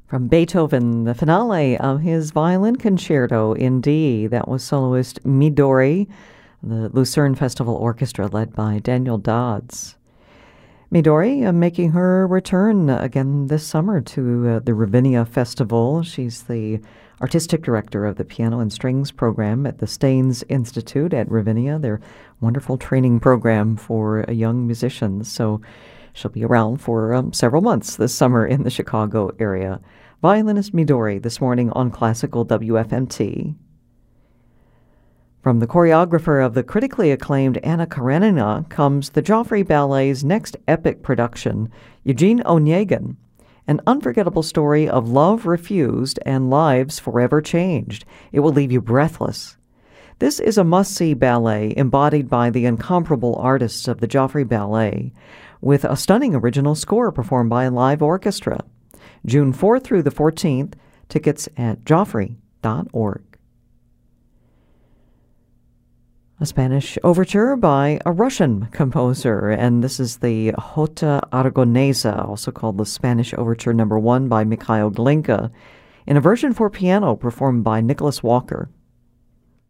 From Beethoven, the finale of his violin concerto in D. That was soloist Midori, the Lucerne Festival Orchestra led by Daniel Dodds. Midori making her return again this summer to the Ravinia Festival. She's the artistic director of the Piano and Strings program at the Staines Institute at Ravinia, their wonderful training program for young musicians. So she'll be around for several months this summer in the Chicago area. Violinist Midori this morning on Classical WFMT. From the choreographer of the critically acclaimed Anna Karenina comes the Joffrey Ballet's next epic production, Eugene Onegin, an unforgettable story of love refused and lives forever changed. It will leave you breathless. This is a must-see ballet embodied by the incomparable artists of the Joffrey Ballet, with a stunning original score performed by a live orchestra. June 4th through the 14th, tickets at joffrey.org. A Spanish overture by a Russian composer, and this is the Jota Aragonesa, also called the Spanish Overture No. 1 by Mikhail Glinka, in a version for piano performed by Nicholas Walker.